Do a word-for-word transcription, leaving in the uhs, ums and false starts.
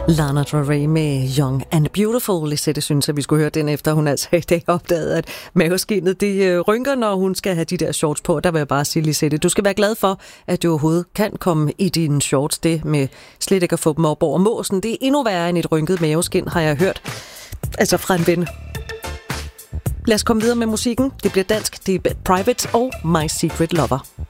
Lana Del Rey med Young and Beautiful. Lisette synes, at vi skulle høre den efter, hun altså i dag opdagede, at maveskinnet de rynker, når hun skal have de der shorts på. Der vil jeg bare sige, Lisette, du skal være glad for, at du overhovedet kan komme i dine shorts. Det med slet ikke at få dem op over måsen, det er endnu værre end et rynket maveskin, har jeg hørt. Altså fra en ven. Lad os komme videre med musikken. Det bliver dansk. Det er Private og My Secret Lover.